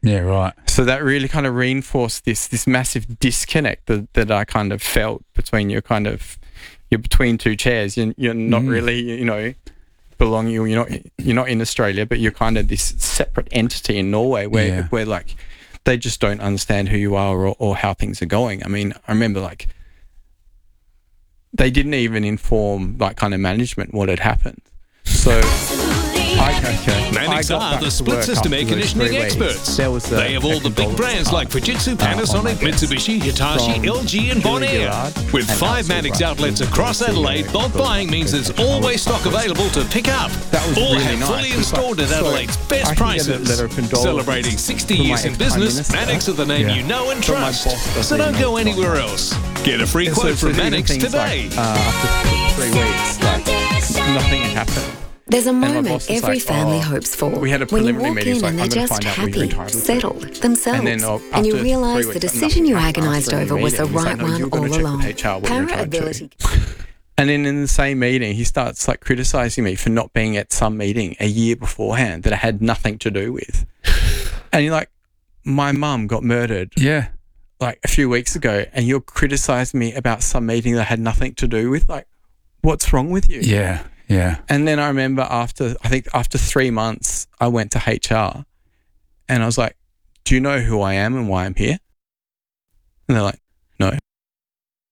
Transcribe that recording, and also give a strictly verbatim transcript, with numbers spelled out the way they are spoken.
Yeah, right. So that really kind of reinforced this this massive disconnect that, that I kind of felt between your kind of you're between two chairs. You're, you're not mm. really, you know, belonging. You're not you're not in Australia, but you're kind of this separate entity in Norway where Yeah. where like they just don't understand who you are or, or how things are going. I mean, I remember like they didn't even inform like kind of management what had happened. So. I, okay. Mannix are the split system air conditioning experts. There was a, they have all the big brands like Fujitsu, Panasonic, uh, Mitsubishi, Hitachi, L G and Bonaire. With five Mannix outlets across Adelaide, bulk buying means there's always stock available to pick up. That was all really have nice. fully installed at Adelaide's best prices. Celebrating sixty years in business, Mannix are the name yeah. you know and trust. So don't go anywhere else. Get a free quote so, from so Mannix today. Like, uh, after three weeks, like, nothing had happened. There's a moment every like, family oh, hopes for we had a when you walk meeting, in like, and they're just happy, settled, themselves, and, then, oh, and you realise the decision you agonised over was the right like, no, one all along. Para-ability. And then in the same meeting, he starts like criticising me for not being at some meeting a year beforehand that I had nothing to do with. And you're like, my mum got murdered. Yeah. Like a few weeks ago, and you're criticising me about some meeting that I had nothing to do with. Like, what's wrong with you? Yeah. Yeah. And then I remember after, I think after three months, I went to H R and I was like, do you know who I am and why I'm here? And they're like, no.